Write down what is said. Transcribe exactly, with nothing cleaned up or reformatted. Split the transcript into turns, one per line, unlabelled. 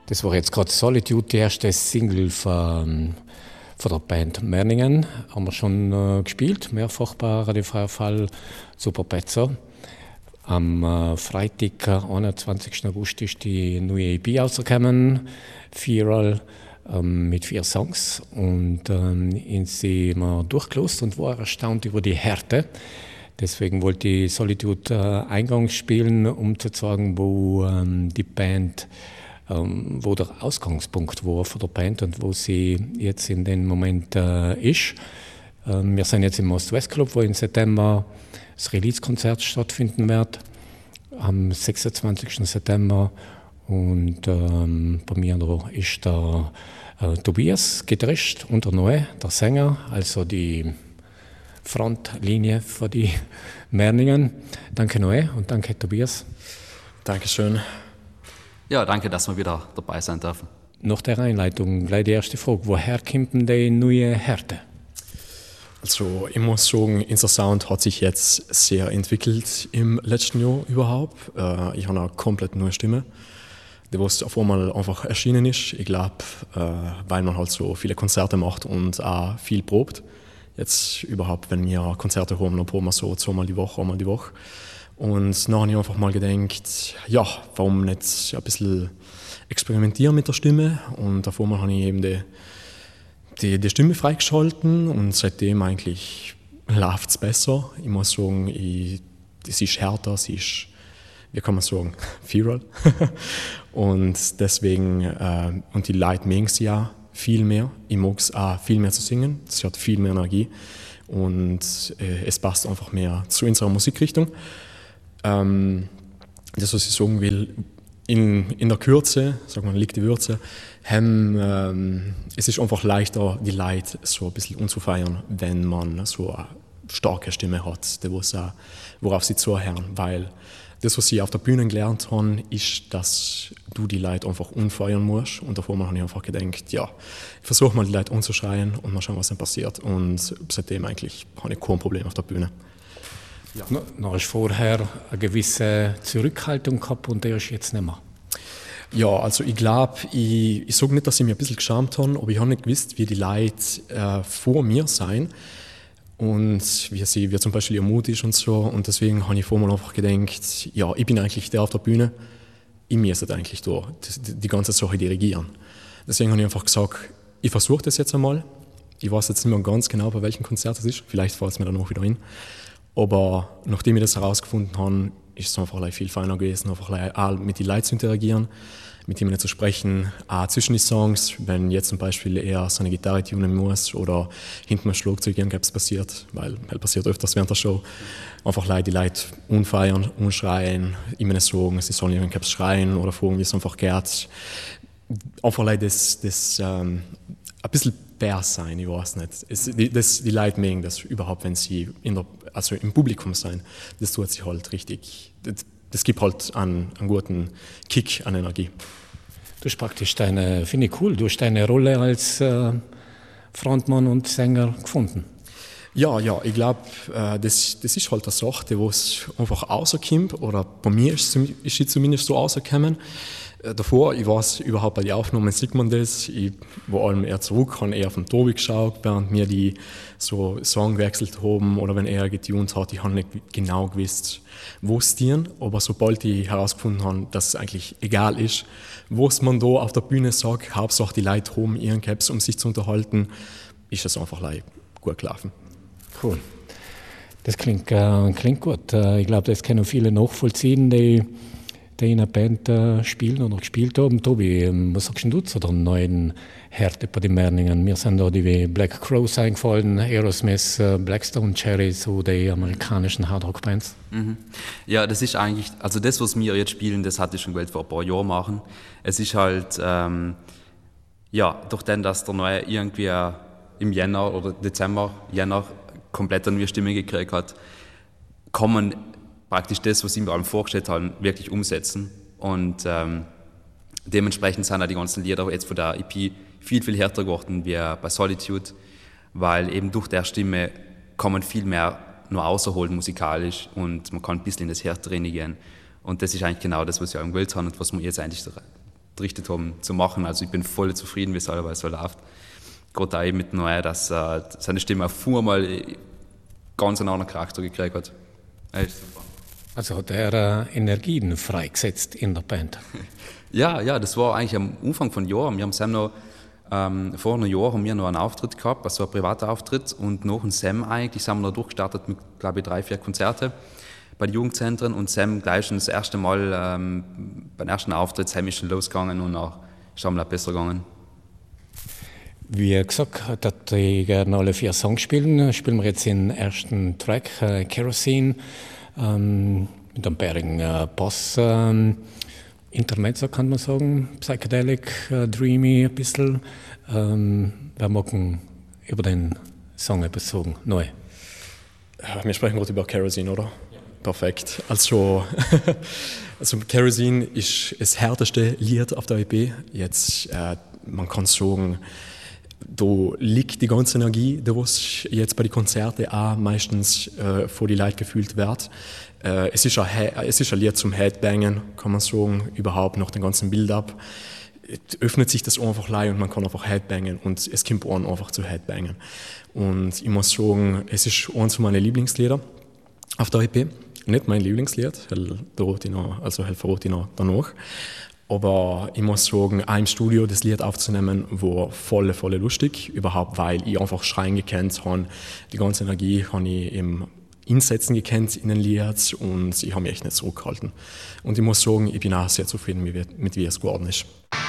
Das war jetzt gerade Solitude, die erste Single von, von der Band Merningen. Haben wir schon äh, gespielt, mehrfach bei Radio Freier Fall, Super Pezzo. Am äh, Freitag, einundzwanzigsten August, ist die neue E P rausgekommen, Viral, ähm, mit vier Songs. Und ähm, in sie wir durchgelost und war erstaunt über die Härte. Deswegen wollte ich Solitude äh, eingangs spielen, um zu zeigen, wo ähm, die Band, ähm, wo der Ausgangspunkt war von der Band und wo sie jetzt in dem Moment äh, ist. Ähm, wir sind jetzt im Ost-West Club, wo im September das Release-Konzert stattfinden wird, am sechsundzwanzigsten September. Und ähm, bei mir da ist der äh, Tobias, Gitarrist, und der Noé, der Sänger, also die Frontlinie für die Merningen. Danke Noé und danke Tobias.
Dankeschön.
Ja, danke, dass wir wieder dabei sein dürfen.
Nach der Einleitung gleich die erste Frage. Woher kommt denn die neue Härte?
Also ich muss sagen, unser Sound hat sich jetzt sehr entwickelt im letzten Jahr überhaupt. Äh, ich habe eine komplett neue Stimme, die was auf einmal einfach erschienen ist. Ich glaube, äh, weil man halt so viele Konzerte macht und auch viel probt. Jetzt überhaupt, wenn wir Konzerte haben, dann proben wir so zweimal die Woche, einmal die Woche. Und dann habe ich einfach mal gedacht, ja, warum nicht ein bisschen experimentieren mit der Stimme. Und davor mal habe ich eben die, die, die Stimme freigeschalten und seitdem eigentlich läuft es besser. Ich muss sagen, ich, sie ist härter, sie ist, wie kann man sagen, viral. Und deswegen, äh, und die Leute mögen sie ja viel mehr. Ich mag es auch viel mehr zu singen. Sie hat viel mehr Energie und äh, es passt einfach mehr zu unserer Musikrichtung. Ähm, das, was ich sagen will, in, in der Kürze, sagt man, liegt die Würze. Hem, ähm, es ist einfach leichter, die Leute so ein bisschen anzufeiern, wenn man so eine starke Stimme hat, die was auch, worauf sie zuhören. Weil das, was sie auf der Bühne gelernt haben, ist, dass du die Leute einfach anfeuern musst. Und davor habe ich einfach gedacht, ja, ich versuche mal die Leute anzuschreien und mal schauen, was dann passiert. Und seitdem eigentlich habe ich kein Problem auf der Bühne.
Ja. Du hast vorher eine gewisse Zurückhaltung gehabt und der ist jetzt nicht mehr.
Ja, also ich glaube, ich, ich sage nicht, dass ich mich ein bisschen geschämt habe, aber ich habe nicht gewusst, wie die Leute äh, vor mir sein und wie sie wie zum Beispiel ihr Mut ist und so. Und deswegen habe ich vorher einfach gedacht, ja, ich bin eigentlich der auf der Bühne, ich müsste eigentlich da die, die ganze Sache dirigieren. Deswegen habe ich einfach gesagt, ich versuche das jetzt einmal. Ich weiß jetzt nicht mehr ganz genau, bei welchem Konzert es ist, vielleicht fällt es mir dann auch wieder hin. Aber nachdem ich das herausgefunden habe, ist es einfach viel feiner gewesen, einfach auch mit den Leuten zu interagieren, mit ihnen zu sprechen, auch zwischen den Songs, wenn jetzt zum Beispiel er seine Gitarre tunen muss oder hinten ein Schlagzeug irgendwas passiert, weil das passiert öfters während der Show, einfach die Leute unfeiern, unschreien, ihnen sagen, sie sollen irgendwas schreien oder fragen, wie es einfach geht. Einfach das, das ähm, ein bisschen bär sein, ich weiß nicht. Es, die, das, die Leute mögen das überhaupt, wenn sie in der, also im Publikum sein. Das tut sich halt richtig, das, das gibt halt einen, einen guten Kick an Energie.
Du hast praktisch deine, finde ich cool, du hast deine Rolle als äh, Frontmann und Sänger gefunden.
Ja, ja, ich glaube, äh, das, das ist halt eine Sache, die was einfach rauskommt, oder bei mir ist, ist sie zumindest so rausgekommen. Davor, ich weiß überhaupt bei den Aufnahmen, sieht man das. Ich war allem eher zurück, habe eher von Tobi geschaut, während mir die so Song gewechselt haben oder wenn er getunt hat. Ich habe nicht genau gewusst, wo es dienen. Aber sobald ich herausgefunden habe, dass es eigentlich egal ist, was man da auf der Bühne sagt, Hauptsache die Leute haben ihren Caps, um sich zu unterhalten, ist es einfach gut gelaufen.
Cool. Das klingt, äh, klingt gut. Äh, ich glaube, das können viele nachvollziehen, die die in einer Band äh, spielen oder gespielt haben. Tobi, ähm, was sagst du zu der neuen Härte bei den Merningen? Mir sind da die wie Black Crowes eingefallen, Aerosmith, äh, Blackstone Cherry, so die amerikanischen Hardrock-Bands.
Mhm. Ja, das ist eigentlich, also das, was wir jetzt spielen, das hatte ich schon gewählt vor ein paar Jahren machen. Es ist halt, ähm, ja, durch den, dass der Neue irgendwie im Jänner oder Dezember, Jänner komplett eine neue Stimme gekriegt hat, kann man praktisch das, was ich mir vorgestellt habe, wirklich umsetzen. Und ähm, dementsprechend sind auch die ganzen Lieder jetzt von der E P viel, viel härter geworden wie bei Solitude, weil eben durch der Stimme kann man viel mehr nur außerholen musikalisch und man kann ein bisschen in das Härtere gehen. Und das ist eigentlich genau das, was wir im Welt haben und was wir jetzt eigentlich gerichtet haben, zu machen. Also ich bin voll zufrieden, wie es selber so läuft. Gerade auch eben mit Noé, dass äh, seine Stimme auf einmal ganz einen anderen Charakter gekriegt hat. Echt super.
Also hat er äh, Energien freigesetzt in der Band?
Ja, ja, das war eigentlich am Anfang von Jahr. Wir haben Sam noch, ähm, vor einem Jahr haben wir noch einen Auftritt gehabt, also einen privaten Auftritt. Und nach dem Sam eigentlich sind wir da durchgestartet mit, glaube ich, drei, vier Konzerte bei den Jugendzentren. Und Sam gleich schon das erste Mal ähm, beim ersten Auftritt, Sam ist schon losgegangen und auch ist es besser gegangen.
Wie gesagt, dass ich gerne alle vier Songs spielen. Spielen wir jetzt den ersten Track, äh, Kerosene, ähm, mit einem bärigen äh, Bass. Ähm, Intermezzo kann man sagen, psychedelic, äh, dreamy ein bisschen. Ähm, wir machen über den Song etwas sagen, neu.
Wir sprechen gerade über Kerosene, oder? Ja. Perfekt. Also, also Kerosene ist das härteste Lied auf der E P. Jetzt, äh, man kann sagen, da liegt die ganze Energie, die was jetzt bei den Konzerten auch meistens äh, vor die Leute gefühlt wird. Äh, es, ist ein, es ist ein Lied zum Headbangen, kann man sagen, überhaupt nach dem ganzen Build-up. Öffnet sich das einfach leicht und man kann einfach Headbangen und es kommt an, einfach zu Headbangen. Und ich muss sagen, es ist eines meiner Lieblingslieder auf der E P. Nicht mein Lieblingslied, also verrate ich noch danach. Aber ich muss sagen, auch im Studio das Lied aufzunehmen, war voll, voll lustig. Überhaupt, weil ich einfach schreien gekannt habe. Die ganze Energie habe ich im Insetzen gekannt in den Lied und ich habe mich echt nicht zurückgehalten. Und ich muss sagen, ich bin auch sehr zufrieden mit, mit wie es geworden ist.